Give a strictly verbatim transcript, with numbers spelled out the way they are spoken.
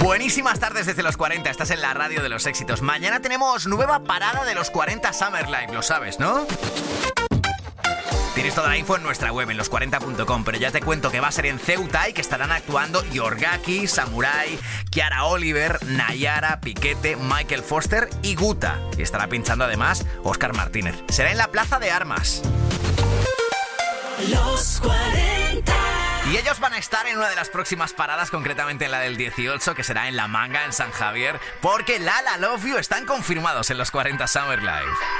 Buenísimas tardes desde los cuarenta, estás en la radio de los éxitos. Mañana tenemos nueva parada de los cuarenta Summer Live, lo sabes, ¿no? Tienes toda la info en nuestra web, en los cuarenta punto com, pero ya te cuento que va a ser en Ceuta y que estarán actuando Yorgaki, Samurai, Kiara Oliver, Nayara, Piquete, Michael Foster y Guta. Y estará pinchando además Óscar Martínez. Será en la Plaza de Armas. Los cuarenta. Y ellos van a estar en una de las próximas paradas, concretamente en la del dieciocho, que será en La Manga, en San Javier, porque Lala Love You están confirmados en los cuarenta Summer Live.